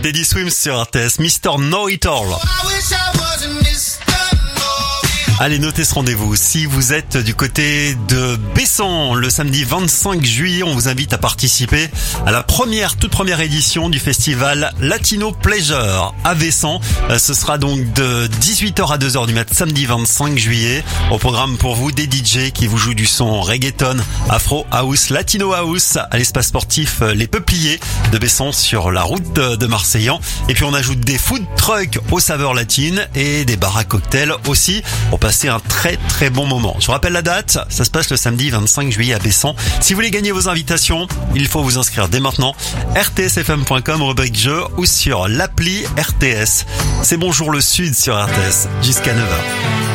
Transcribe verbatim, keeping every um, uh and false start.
Daddy Swims sur R T S, Mister Know It All. Allez, notez ce rendez-vous. Si vous êtes du côté de Bessan, le samedi vingt-cinq juillet, on vous invite à participer à la première, toute première édition du festival Latino Pleasure à Bessan. Ce sera donc de dix-huit heures à deux heures du mat, samedi vingt-cinq juillet. Au programme pour vous, des D J qui vous jouent du son reggaeton, afro house, latino house à l'espace sportif Les Peupliers de Bessan sur la route de Marseillan. Et puis on ajoute des food trucks aux saveurs latines et des bars à cocktails aussi pour passer un très très bon moment. Je vous rappelle la date, ça se passe le samedi vingt-cinq juillet à Bessan. Si vous voulez gagner vos invitations, il faut vous inscrire dès maintenant. R T S F M point com, rubrique jeu ou sur l'appli R T S. C'est Bonjour le Sud sur R T S jusqu'à neuf heures.